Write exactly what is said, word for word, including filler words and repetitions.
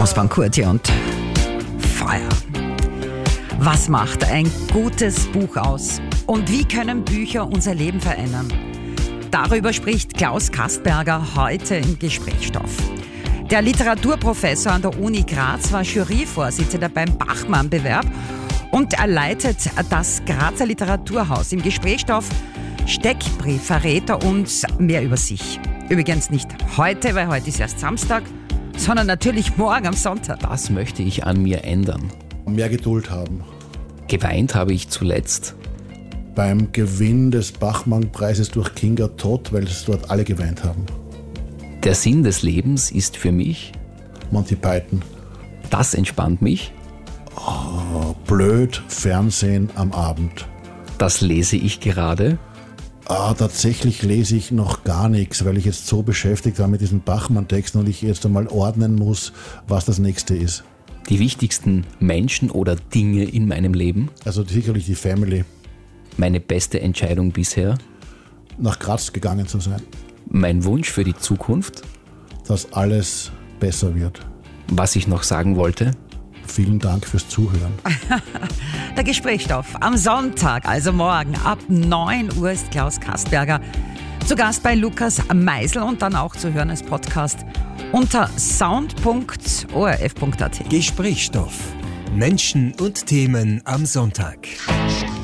Osman Kurti und Feuer. Was macht ein gutes Buch aus? Und wie können Bücher unser Leben verändern? Darüber spricht Klaus Kastberger heute im Gesprächsstoff. Der Literaturprofessor an der Uni Graz war Juryvorsitzender beim Bachmann-Bewerb und er leitet das Grazer Literaturhaus. Im Gesprächsstoff Steckbrief verrät er uns mehr über sich. Übrigens nicht heute, weil heute ist erst Samstag, sondern natürlich morgen am Sonntag. Das möchte ich an mir ändern. Mehr Geduld haben. Geweint habe ich zuletzt Beim Gewinn des Bachmann-Preises durch Kinga Todd, weil es dort alle geweint haben. Der Sinn des Lebens ist für mich Monty Python. Das entspannt mich. Oh, blöd Fernsehen am Abend. Das lese ich gerade. Ah, tatsächlich lese ich noch gar nichts, weil ich jetzt so beschäftigt war mit diesen Bachmann-Texten und ich jetzt einmal ordnen muss, was das nächste ist. Die wichtigsten Menschen oder Dinge in meinem Leben. Also sicherlich die Family. Meine beste Entscheidung bisher. Nach Graz gegangen zu sein. Mein Wunsch für die Zukunft. Dass alles besser wird. Was ich noch sagen wollte. Vielen Dank fürs Zuhören. Der Gesprächsstoff am Sonntag, also morgen ab neun Uhr ist Klaus Kastberger zu Gast bei Lukas Meisel und dann auch zu hören als Podcast unter sound punkt o r f punkt a t. Gesprächsstoff. Menschen und Themen am Sonntag.